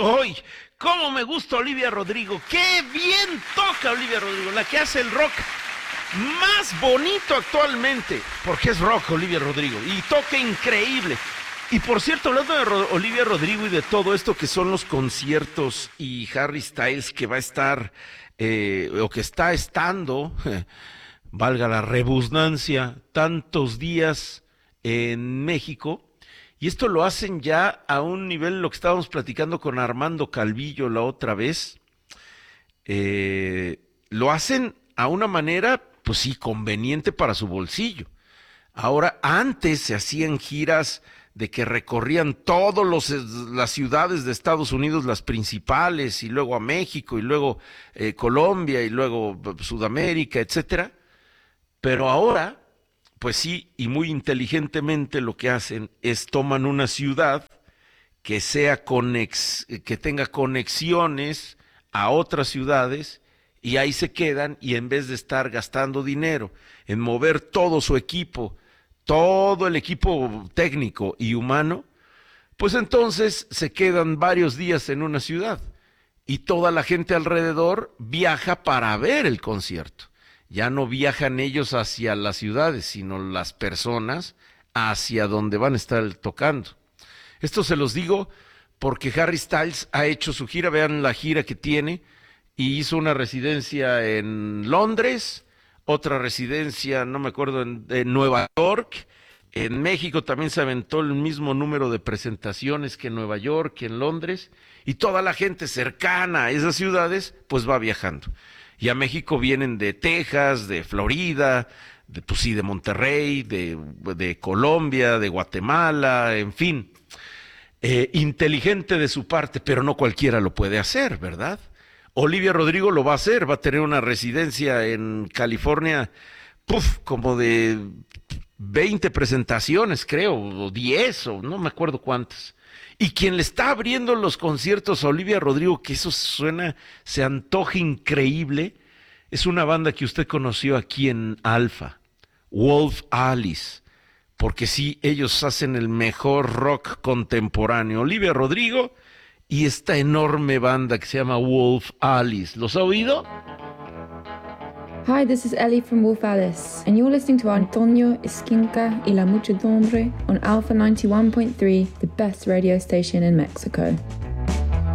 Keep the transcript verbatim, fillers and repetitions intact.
¡Ay! ¡Cómo me gusta Olivia Rodrigo! ¡Qué bien toca Olivia Rodrigo! La que hace el rock más bonito actualmente. Porque es rock Olivia Rodrigo. Y toca increíble. Y por cierto, hablando de Ro- Olivia Rodrigo y de todo esto que son los conciertos y Harry Styles que va a estar, eh, o que está estando, valga la rebusnancia, tantos días en México. Y esto lo hacen ya a un nivel, lo que estábamos platicando con Armando Calvillo la otra vez, eh, lo hacen a una manera, pues sí, conveniente para su bolsillo. Ahora, antes se hacían giras de que recorrían todas las ciudades de Estados Unidos, las principales, y luego a México, y luego eh, Colombia, y luego eh, Sudamérica, etcétera. Pero ahora, pues sí, y muy inteligentemente lo que hacen es toman una ciudad que sea conex, que tenga conexiones a otras ciudades y ahí se quedan y en vez de estar gastando dinero en mover todo su equipo, todo el equipo técnico y humano, pues entonces se quedan varios días en una ciudad y toda la gente alrededor viaja para ver el concierto. Ya no viajan ellos hacia las ciudades, sino las personas hacia donde van a estar tocando. Esto se los digo porque Harry Styles ha hecho su gira, vean la gira que tiene, y hizo una residencia en Londres, otra residencia, no me acuerdo, en, en Nueva York. En México también se aventó el mismo número de presentaciones que en Nueva York, que en Londres, y toda la gente cercana a esas ciudades, pues va viajando. Y a México vienen de Texas, de Florida, de, pues sí, de Monterrey, de, de Colombia, de Guatemala, en fin. Eh, inteligente de su parte, pero no cualquiera lo puede hacer, ¿verdad? Olivia Rodrigo lo va a hacer, va a tener una residencia en California, puf, como de veinte presentaciones, creo, o diez, o no me acuerdo cuántas. Y quien le está abriendo los conciertos a Olivia Rodrigo, que eso suena, se antoja increíble, es una banda que usted conoció aquí en Alfa, Wolf Alice, porque sí, ellos hacen el mejor rock contemporáneo. Olivia Rodrigo y esta enorme banda que se llama Wolf Alice. ¿Los ha oído? Hi, this is Ellie from Wolf Alice, and you're listening to Antonio Esquinca y La Muchedumbre on Alpha ninety-one point three, the best radio station in Mexico.